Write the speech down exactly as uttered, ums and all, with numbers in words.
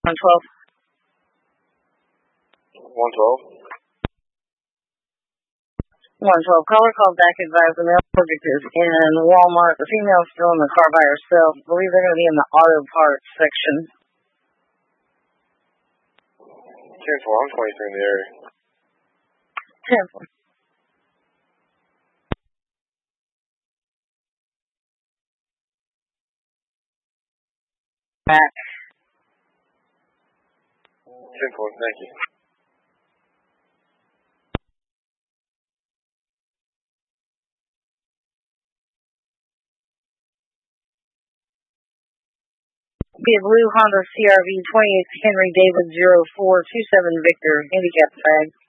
one twelve. one twelve. one twelve. Caller called back, advised the male subject is in Walmart. The female is still in the car by herself. I believe they're going to be in the auto parts section. ten four, I'm twenty-three in the area. ten four. Back. ten four, thank you. Be a blue Honda C R V twenty-eight Henry David zero four two seven Victor handicap tag.